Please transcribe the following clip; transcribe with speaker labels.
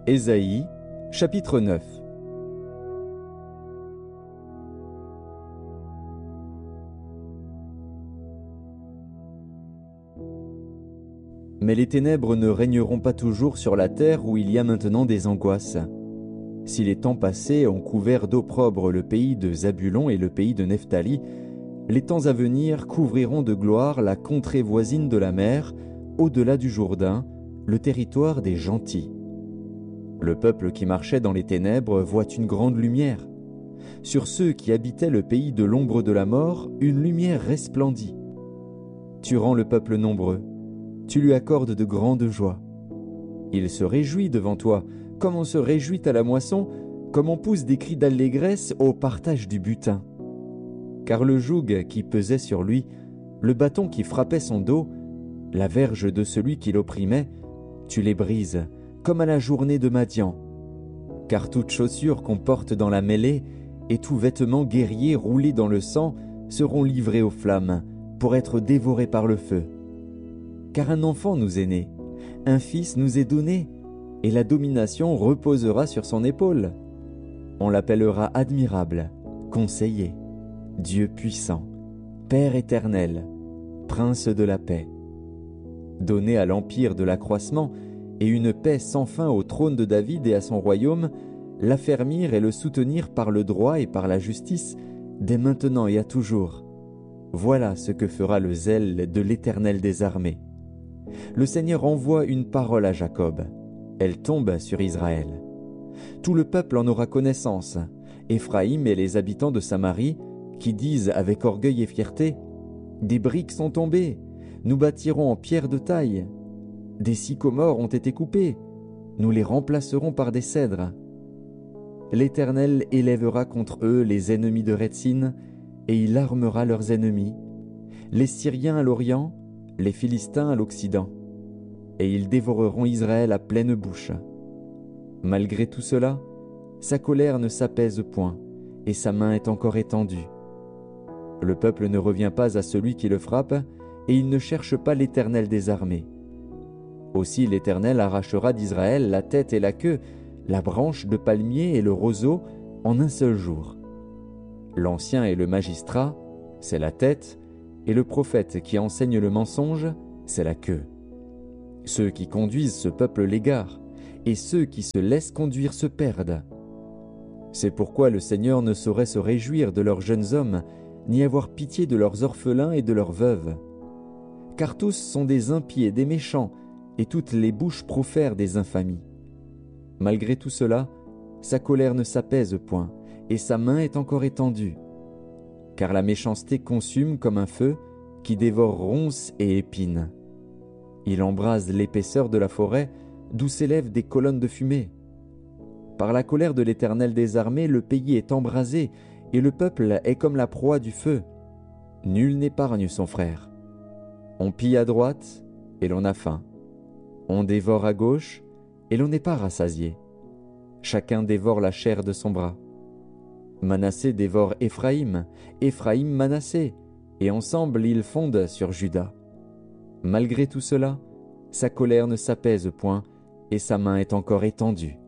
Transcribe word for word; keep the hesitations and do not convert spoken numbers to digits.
Speaker 1: Ésaïe, chapitre neuf. Mais les ténèbres ne régneront pas toujours sur la terre où il y a maintenant des angoisses. Si les temps passés ont couvert d'opprobre le pays de Zabulon et le pays de Nephtali, les temps à venir couvriront de gloire la contrée voisine de la mer, au-delà du Jourdain, le territoire des gentils. Le peuple qui marchait dans les ténèbres voit une grande lumière. Sur ceux qui habitaient le pays de l'ombre de la mort, une lumière resplendit. Tu rends le peuple nombreux, tu lui accordes de grandes joies. Il se réjouit devant toi, comme on se réjouit à la moisson, comme on pousse des cris d'allégresse au partage du butin. Car le joug qui pesait sur lui, le bâton qui frappait son dos, la verge de celui qui l'opprimait, tu les brises, comme à la journée de Madian. Car toute chaussure qu'on porte dans la mêlée et tout vêtement guerrier roulé dans le sang seront livrés aux flammes, pour être dévorés par le feu. Car un enfant nous est né, un fils nous est donné, et la domination reposera sur son épaule. On l'appellera admirable, conseiller, Dieu puissant, Père éternel, Prince de la paix. Donné à l'empire de l'accroissement et une paix sans fin au trône de David et à son royaume, l'affermir et le soutenir par le droit et par la justice, dès maintenant et à toujours. Voilà ce que fera le zèle de l'Éternel des armées. Le Seigneur envoie une parole à Jacob. Elle tombe sur Israël. Tout le peuple en aura connaissance, Éphraïm et les habitants de Samarie, qui disent avec orgueil et fierté, « Des briques sont tombées, nous bâtirons en pierre de taille. Des sycomores ont été coupés, nous les remplacerons par des cèdres. » L'Éternel élèvera contre eux les ennemis de Rétzin, et il armera leurs ennemis, les Syriens à l'Orient, les Philistins à l'Occident, et ils dévoreront Israël à pleine bouche. Malgré tout cela, sa colère ne s'apaise point, et sa main est encore étendue. Le peuple ne revient pas à celui qui le frappe, et il ne cherche pas l'Éternel des armées. Aussi l'Éternel arrachera d'Israël la tête et la queue, la branche de palmier et le roseau en un seul jour. L'ancien et le magistrat, c'est la tête, et le prophète qui enseigne le mensonge, c'est la queue. Ceux qui conduisent ce peuple l'égarent, et ceux qui se laissent conduire se perdent. C'est pourquoi le Seigneur ne saurait se réjouir de leurs jeunes hommes, ni avoir pitié de leurs orphelins et de leurs veuves. Car tous sont des impies et des méchants, et toutes les bouches profèrent des infamies. Malgré tout cela, sa colère ne s'apaise point, et sa main est encore étendue. Car la méchanceté consume comme un feu, qui dévore ronces et épines. Il embrase l'épaisseur de la forêt, d'où s'élèvent des colonnes de fumée. Par la colère de l'Éternel des armées, le pays est embrasé, et le peuple est comme la proie du feu. Nul n'épargne son frère. On pille à droite, et l'on a faim. On dévore à gauche, et l'on n'est pas rassasié. Chacun dévore la chair de son bras. Manassé dévore Éphraïm, Éphraïm Manassé, et ensemble ils fondent sur Juda. Malgré tout cela, sa colère ne s'apaise point, et sa main est encore étendue.